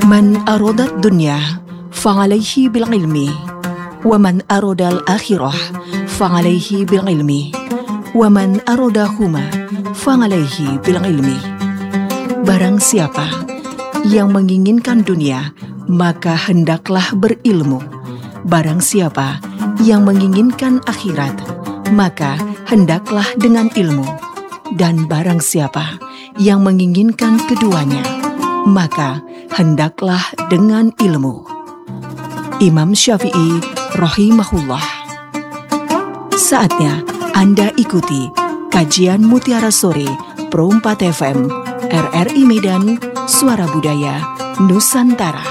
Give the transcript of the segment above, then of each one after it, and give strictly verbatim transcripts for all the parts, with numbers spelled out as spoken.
من أراد الدنيا فعليه بالعلم ومن أراد الآخرة فعليه بالعلم ومن أرادهما فعليه بالعلم. Barang siapa yang menginginkan dunia, maka hendaklah berilmu. Barang siapa yang menginginkan akhirat, maka hendaklah dengan ilmu. Dan barang siapa yang menginginkan keduanya, maka hendaklah dengan ilmu. Imam Syafi'i rahimahullah. Saatnya Anda ikuti kajian Mutiara Sore Pro empat F M R R I Medan, Suara Budaya Nusantara.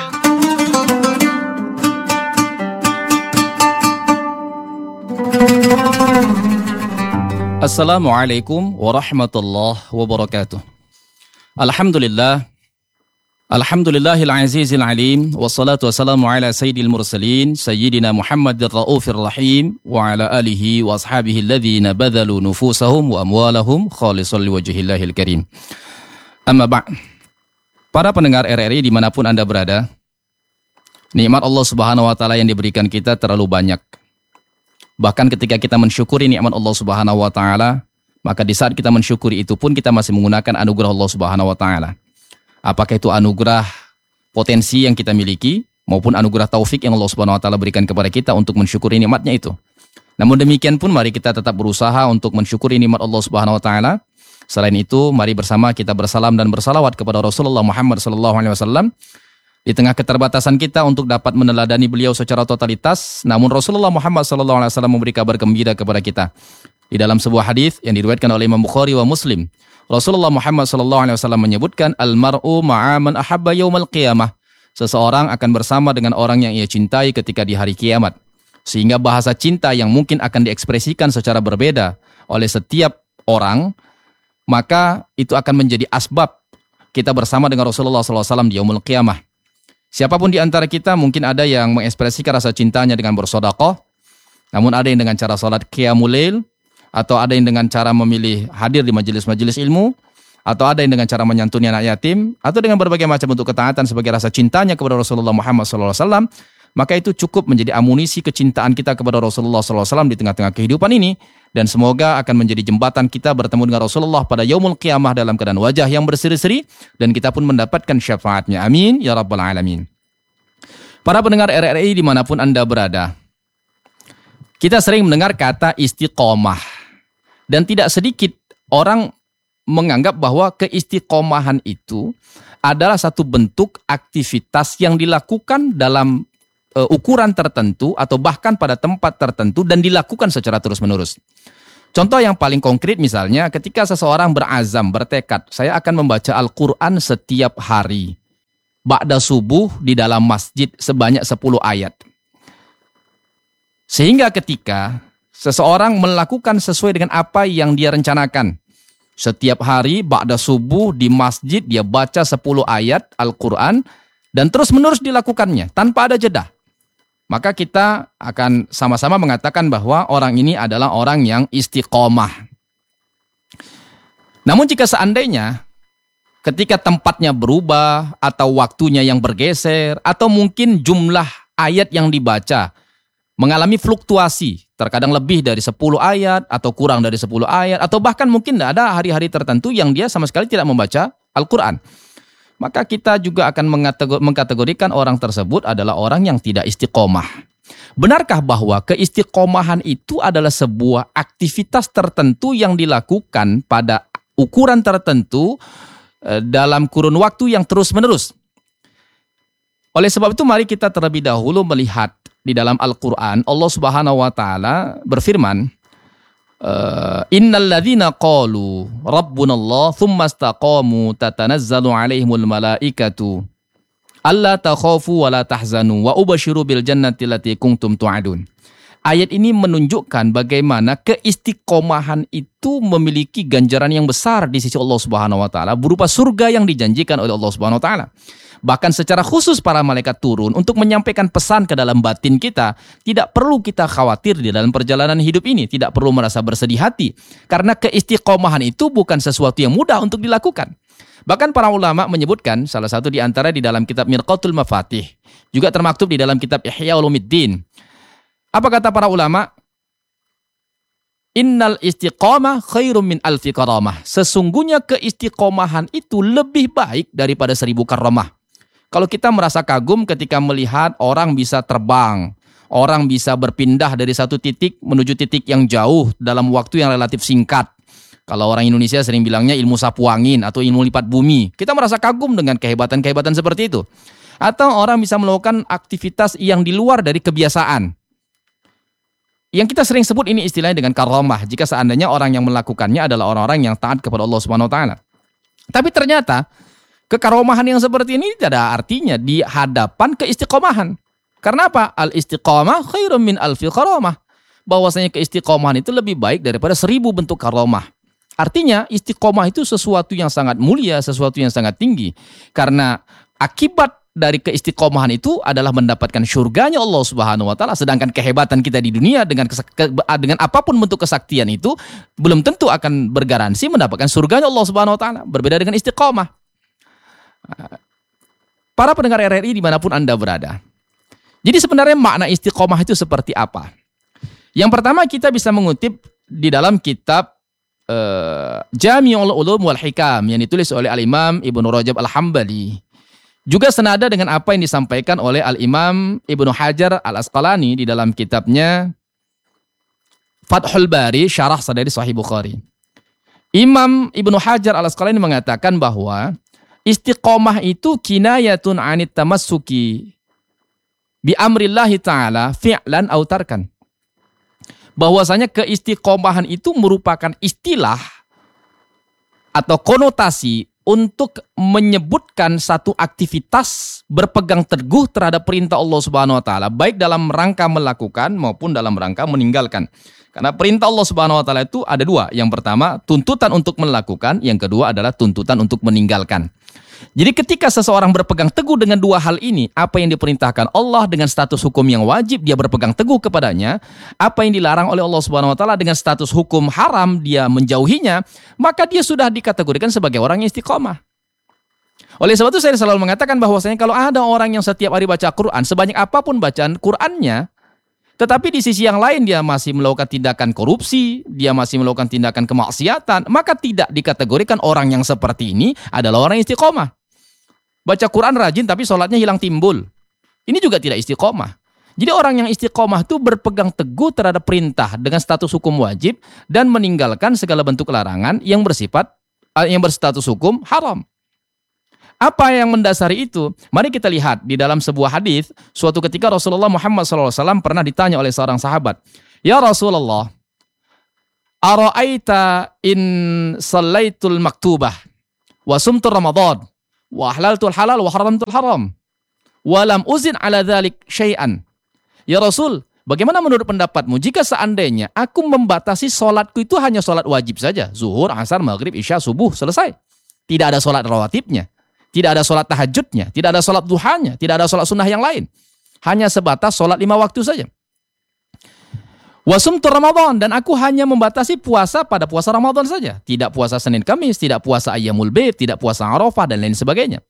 Assalamualaikum warahmatullahi wabarakatuh. Alhamdulillah Alhamdulillahil azizil alim, wassalatu wassalamu ala sayyidil mursalin, sayyidina Muhammadir raufir rahim, wa ala alihi wa ashabihi alladhina badhalu nufusahum wa amwalahum khalisan liwajhillahil karim. Amma ba'. Para pendengar R R I dimanapun Anda berada, nikmat Allah Subhanahu wa taala yang diberikan kita terlalu banyak. Bahkan ketika kita mensyukuri nikmat Allah Subhanahu wa taala, maka di saat kita mensyukuri itu pun kita masih menggunakan anugerah Allah Subhanahu wa taala. Apakah itu anugerah potensi yang kita miliki maupun anugerah taufik yang Allah Subhanahu wa taala berikan kepada kita untuk mensyukuri nikmatnya itu. Namun demikian pun mari kita tetap berusaha untuk mensyukuri nikmat Allah Subhanahu wa taala. Selain itu, mari bersama kita bersalam dan bersalawat kepada Rasulullah Muhammad sallallahu alaihi wasallam. Di tengah keterbatasan kita untuk dapat meneladani beliau secara totalitas, namun Rasulullah Muhammad sallallahu alaihi wasallam memberi kabar gembira kepada kita. Di dalam sebuah hadis yang diriwayatkan oleh Imam Bukhari wa Muslim, Rasulullah Muhammad sallallahu alaihi wasallam menyebutkan al-mar'u ma'a man ahabba yaumal qiyamah. Seseorang akan bersama dengan orang yang ia cintai ketika di hari kiamat. Sehingga bahasa cinta yang mungkin akan diekspresikan secara berbeda oleh setiap orang, maka itu akan menjadi asbab kita bersama dengan Rasulullah sallallahu alaihi wasallam di yaumul qiyamah. Siapapun di antara kita mungkin ada yang mengekspresikan rasa cintanya dengan bersedekah, namun ada yang dengan cara salat qiyamul lail, atau ada yang dengan cara memilih hadir di majelis-majelis ilmu, atau ada yang dengan cara menyantuni anak yatim, atau dengan berbagai macam bentuk ketaatan sebagai rasa cintanya kepada Rasulullah Muhammad sallallahu alaihi wasallam, maka itu cukup menjadi amunisi kecintaan kita kepada Rasulullah sallallahu alaihi wasallam di tengah-tengah kehidupan ini, dan semoga akan menjadi jembatan kita bertemu dengan Rasulullah pada yaumul qiyamah dalam keadaan wajah yang berseri-seri, dan kita pun mendapatkan syafaatnya. Amin ya rabbal alamin. Para pendengar R R I dimanapun Anda berada, kita sering mendengar kata istiqomah, dan tidak sedikit orang menganggap bahwa keistiqomahan itu adalah satu bentuk aktivitas yang dilakukan dalam uh, ukuran tertentu atau bahkan pada tempat tertentu dan dilakukan secara terus-menerus. Contoh yang paling konkret misalnya ketika seseorang berazam, bertekad, saya akan membaca Al-Quran setiap hari. Ba'da subuh di dalam masjid sebanyak sepuluh ayat. Sehingga ketika seseorang melakukan sesuai dengan apa yang dia rencanakan, setiap hari ba'da subuh di masjid dia baca sepuluh ayat Al-Quran dan terus-menerus dilakukannya tanpa ada jeda, maka kita akan sama-sama mengatakan bahwa orang ini adalah orang yang istiqomah. Namun jika seandainya ketika tempatnya berubah atau waktunya yang bergeser atau mungkin jumlah ayat yang dibaca mengalami fluktuasi, terkadang lebih dari sepuluh ayat atau kurang dari sepuluh ayat, atau bahkan mungkin ada hari-hari tertentu yang dia sama sekali tidak membaca Al-Quran, maka kita juga akan mengkategorikan orang tersebut adalah orang yang tidak istiqomah. Benarkah bahwa keistiqomahan itu adalah sebuah aktivitas tertentu yang dilakukan pada ukuran tertentu dalam kurun waktu yang terus-menerus? Oleh sebab itu mari kita terlebih dahulu melihat di dalam Al-Quran, Allah Subhanahu wa taala berfirman, innal ladzina qalu rabbunallah tsumma istaqamu tatanazzalu alaihimul malaikatu alla takhafu wa la tahzanu wa ubasyiru bil jannati allati kuntum tu'adun Ayat ini menunjukkan bagaimana keistiqomahan itu memiliki ganjaran yang besar di sisi Allah Subhanahu wa taala berupa surga yang dijanjikan oleh Allah Subhanahu wa taala. Bahkan secara khusus para malaikat turun untuk menyampaikan pesan ke dalam batin kita. Tidak perlu kita khawatir di dalam perjalanan hidup ini. Tidak perlu merasa bersedih hati. Karena keistiqomahan itu bukan sesuatu yang mudah untuk dilakukan. Bahkan para ulama menyebutkan, salah satu di antara di dalam kitab Mirqatul Mafatih. Juga termaktub di dalam kitab Ihya Ulumuddin. Apa kata para ulama? Innal istiqamah khairum min alfi karamah. Sesungguhnya keistiqomahan itu lebih baik daripada seribu karamah. Kalau kita merasa kagum ketika melihat orang bisa terbang, orang bisa berpindah dari satu titik menuju titik yang jauh dalam waktu yang relatif singkat. Kalau orang Indonesia sering bilangnya ilmu sapu angin atau ilmu lipat bumi. Kita merasa kagum dengan kehebatan-kehebatan seperti itu. Atau orang bisa melakukan aktivitas yang di luar dari kebiasaan. Yang kita sering sebut ini istilahnya dengan karamah. Jika seandainya orang yang melakukannya adalah orang-orang yang taat kepada Allah Subhanahu wa taala. Tapi ternyata kekaromahan yang seperti ini tidak ada artinya di hadapan keistiqomahan. Karena apa? Al-istiqamah khairum min alfi karamah. Bahwasanya keistiqomahan itu lebih baik daripada seribu bentuk karamah. Artinya istiqomah itu sesuatu yang sangat mulia, sesuatu yang sangat tinggi. Karena akibat dari keistiqomahan itu adalah mendapatkan surganya Allah Subhanahu wa taala, sedangkan kehebatan kita di dunia dengan kesak- ke- dengan apapun bentuk kesaktian itu belum tentu akan bergaransi mendapatkan surganya Allah Subhanahu wa taala. Berbeda dengan istiqomah. Para pendengar R R I dimanapun Anda berada. Jadi sebenarnya makna istiqomah itu seperti apa? Yang pertama kita bisa mengutip di dalam kitab uh, Jami'ul Ulum wal Hikam yang ditulis oleh Al-Imam Ibnu Rajab Al-Hambali. Juga senada dengan apa yang disampaikan oleh Al-Imam Ibnu Hajar Al-Asqalani di dalam kitabnya Fathul Bari, Syarah dari Sahih Bukhari. Imam Ibnu Hajar Al-Asqalani mengatakan bahwa istiqomah itu kinayatun anit tamassuki bi amrillahi ta'ala fi'lan aw tarkan. Bahwasanya keistiqomahan itu merupakan istilah atau konotasi untuk menyebutkan satu aktivitas berpegang teguh terhadap perintah Allah Subhanahu wa taala, baik dalam rangka melakukan maupun dalam rangka meninggalkan. Karena perintah Allah Subhanahu wa taala itu ada dua. Yang pertama, tuntutan untuk melakukan, yang kedua adalah tuntutan untuk meninggalkan. Jadi ketika seseorang berpegang teguh dengan dua hal ini, apa yang diperintahkan Allah dengan status hukum yang wajib, dia berpegang teguh kepadanya. Apa yang dilarang oleh Allah Subhanahu wa taala dengan status hukum haram, dia menjauhinya, maka dia sudah dikategorikan sebagai orang yang istiqomah. Oleh sebab itu saya selalu mengatakan bahwasanya kalau ada orang yang setiap hari baca Quran, sebanyak apapun bacaan Qurannya, tetapi di sisi yang lain dia masih melakukan tindakan korupsi, dia masih melakukan tindakan kemaksiatan, maka tidak dikategorikan orang yang seperti ini adalah orang istiqomah. Baca Quran rajin tapi sholatnya hilang timbul. Ini juga tidak istiqomah. Jadi orang yang istiqomah itu berpegang teguh terhadap perintah dengan status hukum wajib dan meninggalkan segala bentuk larangan yang bersifat yang berstatus hukum haram. Apa yang mendasari itu? Mari kita lihat di dalam sebuah hadis. Suatu ketika Rasulullah Muhammad shallallahu alaihi wasallam pernah ditanya oleh seorang sahabat, "Ya Rasulullah, ara'aita in sallaitul maktubah wa sumtu Ramadan wa ahlaltul halal wa haramtul haram wa lam uzin ala dzalik syai'an." Ya Rasul, bagaimana menurut pendapatmu jika seandainya aku membatasi sholatku itu hanya sholat wajib saja, zuhur, asar, maghrib, isya, subuh, selesai. Tidak ada sholat rawatibnya. Tidak ada sholat tahajudnya, tidak ada sholat duhanya, tidak ada sholat sunnah yang lain. Hanya sebatas sholat lima waktu saja. Wasumtu Ramadan, dan aku hanya membatasi puasa pada puasa Ramadan saja. Tidak puasa Senin Kamis, tidak puasa Ayyamul Bid, tidak puasa Arafah, dan lain sebagainya.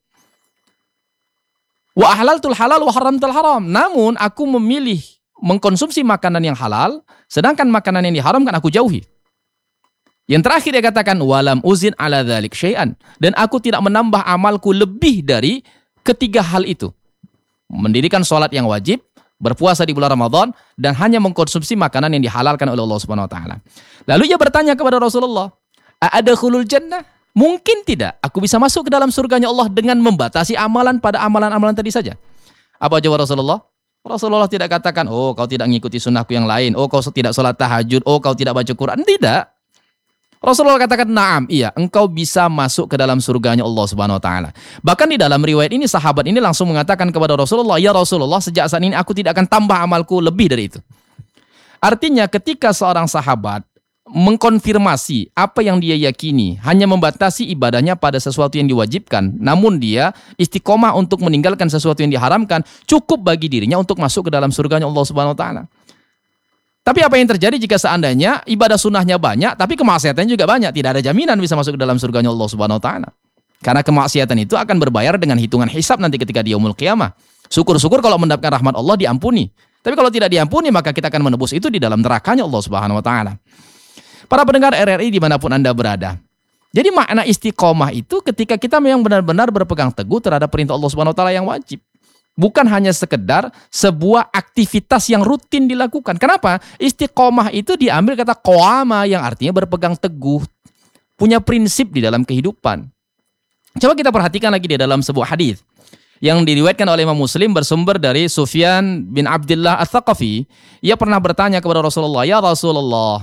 Wa ahlaltul halal wa haramtul haram. Namun aku memilih mengkonsumsi makanan yang halal, sedangkan makanan yang diharamkan aku jauhi. Yang terakhir dia katakan walam uzin ala dzalik syai'an, dan aku tidak menambah amalku lebih dari ketiga hal itu. Mendirikan sholat yang wajib, berpuasa di bulan Ramadan, dan hanya mengkonsumsi makanan yang dihalalkan oleh Allah Subhanahu wa taala. Lalu ia bertanya kepada Rasulullah, "A'adkhulul jannah?" Mungkin tidak aku bisa masuk ke dalam surganya Allah dengan membatasi amalan pada amalan-amalan tadi saja. Apa jawab Rasulullah? Rasulullah tidak katakan, "Oh, kau tidak mengikuti sunnahku yang lain, oh kau tidak sholat tahajud, oh kau tidak baca Quran." Tidak. Rasulullah katakan, "Na'am, iya, engkau bisa masuk ke dalam surganya Allah Subhanahu wa taala." Bahkan di dalam riwayat ini sahabat ini langsung mengatakan kepada Rasulullah, "Ya Rasulullah, sejak saat ini aku tidak akan tambah amalku lebih dari itu." Artinya ketika seorang sahabat mengkonfirmasi apa yang dia yakini, hanya membatasi ibadahnya pada sesuatu yang diwajibkan, namun dia istiqomah untuk meninggalkan sesuatu yang diharamkan, cukup bagi dirinya untuk masuk ke dalam surganya Allah Subhanahu wa taala. Tapi apa yang terjadi jika seandainya ibadah sunnahnya banyak, tapi kemaksiatannya juga banyak? Tidak ada jaminan bisa masuk ke dalam surganya Allah Subhanahu wa taala. Karena kemaksiatan itu akan berbayar dengan hitungan hisab nanti ketika di yaumul qiyamah. Syukur-syukur kalau mendapatkan rahmat Allah diampuni. Tapi kalau tidak diampuni, maka kita akan menebus itu di dalam nerakanya Allah Subhanahu wa taala. Para pendengar R R I dimanapun Anda berada. Jadi makna istiqomah itu ketika kita memang benar-benar berpegang teguh terhadap perintah Allah Subhanahu wa taala yang wajib. Bukan hanya sekedar sebuah aktivitas yang rutin dilakukan. Kenapa? Istiqomah itu diambil kata qawama yang artinya berpegang teguh. Punya prinsip di dalam kehidupan. Coba kita perhatikan lagi di dalam sebuah hadis yang diriwayatkan oleh Imam Muslim bersumber dari Sufyan bin Abdullah Ats-Tsaqafi. Ia pernah bertanya kepada Rasulullah, "Ya Rasulullah,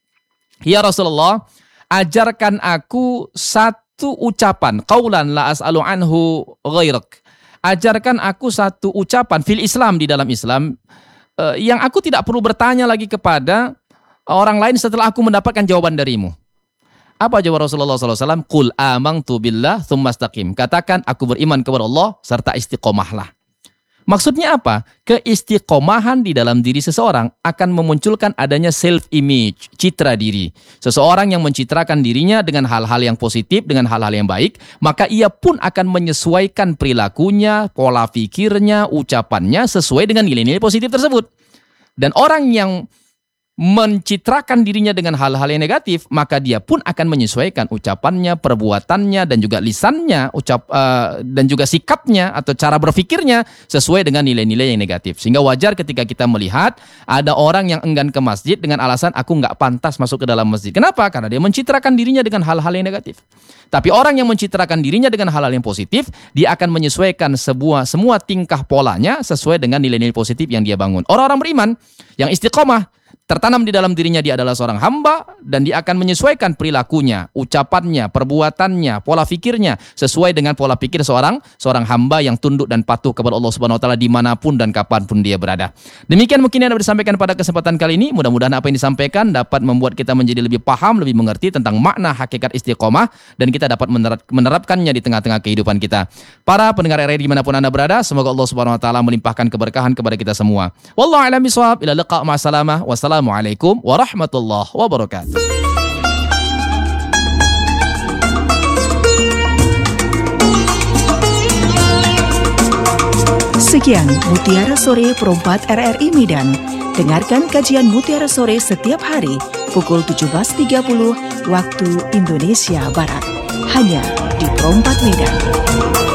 Ya Rasulullah, ajarkan aku satu ucapan, qaulan la as'alu anhu ghairak. Ajarkan aku satu ucapan fil Islam, di dalam Islam, uh, yang aku tidak perlu bertanya lagi kepada orang lain setelah aku mendapatkan jawaban darimu." Apa jawab Rasulullah shallallahu alaihi wasallam? Qul amantu billah tsumma istaqim. Katakan aku beriman kepada Allah serta istiqomahlah. Maksudnya apa? Keistiqomahan di dalam diri seseorang akan memunculkan adanya self-image, citra diri. Seseorang yang mencitrakan dirinya dengan hal-hal yang positif, dengan hal-hal yang baik, maka ia pun akan menyesuaikan perilakunya, pola pikirnya, ucapannya sesuai dengan nilai-nilai positif tersebut. Dan orang yang mencitrakan dirinya dengan hal-hal yang negatif, maka dia pun akan menyesuaikan ucapannya, perbuatannya, dan juga lisannya, ucap uh, dan juga sikapnya atau cara berpikirnya sesuai dengan nilai-nilai yang negatif. Sehingga wajar ketika kita melihat ada orang yang enggan ke masjid dengan alasan aku nggak pantas masuk ke dalam masjid. Kenapa? Karena dia mencitrakan dirinya dengan hal-hal yang negatif. Tapi orang yang mencitrakan dirinya dengan hal-hal yang positif, dia akan menyesuaikan sebuah semua tingkah polanya sesuai dengan nilai-nilai positif yang dia bangun. Orang-orang beriman yang istiqomah, tertanam di dalam dirinya dia adalah seorang hamba dan dia akan menyesuaikan perilakunya, ucapannya, perbuatannya, pola pikirnya sesuai dengan pola pikir seorang seorang hamba yang tunduk dan patuh kepada Allah Subhanahu wa taala dimanapun dan kapanpun dia berada. Demikian mungkin yang dapat disampaikan pada kesempatan kali ini. Mudah-mudahan apa yang disampaikan dapat membuat kita menjadi lebih paham, lebih mengerti tentang makna hakikat istiqomah dan kita dapat menerapkannya di tengah-tengah kehidupan kita. Para pendengar R R I dimanapun Anda berada, semoga Allah Subhanahu wa taala melimpahkan keberkahan kepada kita semua. Wallahu a'lam bishawab. Ila liqa ma'assalamah. Wassalamualaikum warahmatullahi wabarakatuh. Sekian Mutiara Sore Perempat R R I Medan. Dengarkan kajian Mutiara Sore setiap hari pukul tujuh belas tiga puluh waktu Indonesia Barat. Hanya di Perempat Medan.